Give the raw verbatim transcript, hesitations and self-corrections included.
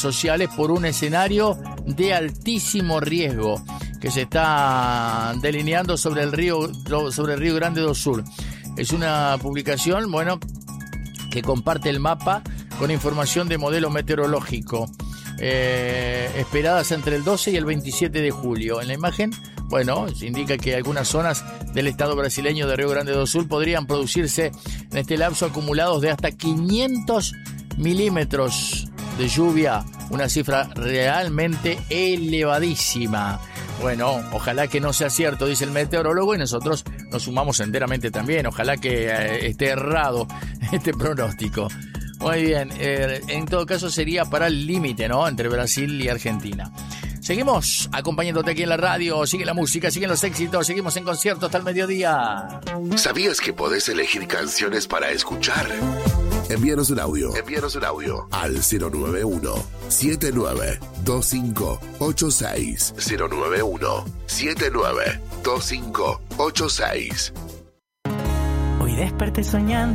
sociales por un escenario de altísimo riesgo que se está delineando sobre el río, sobre el Río Grande do Sul. Es una publicación, bueno, que comparte el mapa con información de modelo meteorológico, eh, esperadas entre el doce y el veintisiete de julio. En la imagen, bueno, se indica que algunas zonas del estado brasileño de Río Grande do Sul podrían producirse en este lapso acumulados de hasta quinientos milímetros de lluvia, una cifra realmente elevadísima. Bueno, ojalá que no sea cierto, dice el meteorólogo, y nosotros nos sumamos enteramente también. Ojalá que eh, esté errado este pronóstico. Muy bien, eh, en todo caso sería para el límite, ¿no?, entre Brasil y Argentina. Seguimos acompañándote aquí en la radio, sigue la música, siguen los éxitos, seguimos en concierto hasta el mediodía. ¿Sabías que podés elegir canciones para escuchar? Envíanos un audio. Envíanos un audio al cero nueve uno, siete nueve dos cinco ocho seis. cero nueve uno, siete nueve dos cinco ocho seis. Hoy desperté soñando